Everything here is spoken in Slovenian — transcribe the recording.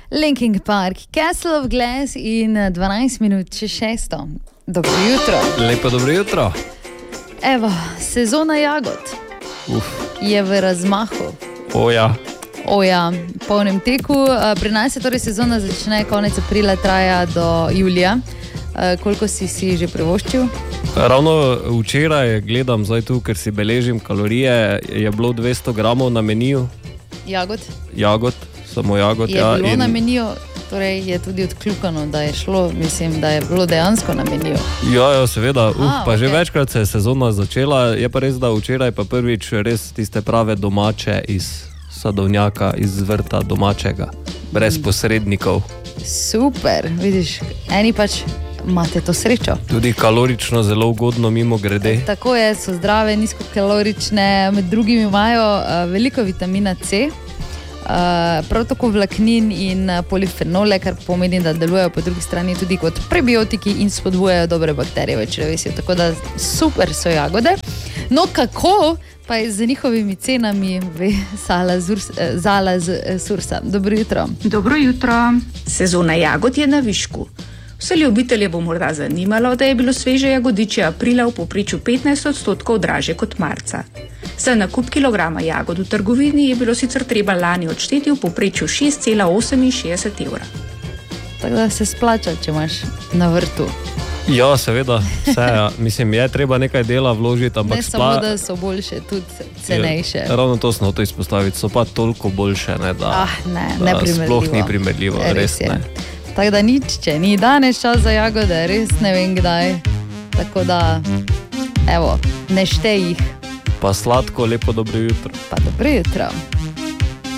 Linkin Park, Castle of Glass in 12 minut čez 6. Dobro jutro. Lepo dobro jutro. Evo, sezona jagod je v razmahu. Oja, polnem teku. Pri nas se torej sezona začne konec aprila, traja do julija. Koliko si že privoščil? Ravno včeraj gledam zdaj tu, ker si beležim kalorije, je bilo 200 gramov na meniju. Jagod, samo jagod. Je bilo na meniju, torej je tudi odkljukano, da je šlo, mislim, da je bilo dejansko na meniju. Ja, seveda, pa že okay. večkrat se je sezona začela, je pa res, da včeraj pa prvič res tiste prave domače iz sadovnjaka, iz vrta domačega, brez posrednikov. Super, vidiš, eni pač imate to srečo. Tudi kalorično zelo ugodno mimo grede. Tako je, so zdrave, nizkokalorične, med drugimi imajo veliko vitamina C, prav tako vlaknin in polifenole, kar pomeni, da delujejo po drugi strani tudi kot prebiotiki in spodbujajo dobre bakterije v črevesju. Tako da super so jagode. No kako pa je z njihovimi cenami ve Zala z Sursa. Dobro jutro. Dobro jutro. Sezona jagod je na višku. Vse ljubitelje bo morda zanimalo, da je bilo sveže jagodiče aprila v povprečju 15% dražje kot marca. Za nakup kilograma jagod v trgovini je bilo sicer treba lani odšteti v povprečju 6,68 evra. Tako da se splača, če imaš na vrtu. Ja, seveda, mislim, je treba nekaj dela vložiti, ampak ne samo, da so boljše, tudi cenejše. Ravno to smo to izpostaviti, so pa toliko boljše, ne, da sploh ni primerljivo, res ne. Tako da nič, če ni danes čas za jagode, res ne vem kdaj. Tako da, evo, ne štej jih. Pa sladko, lepo dobro jutro. Pa dobro jutro.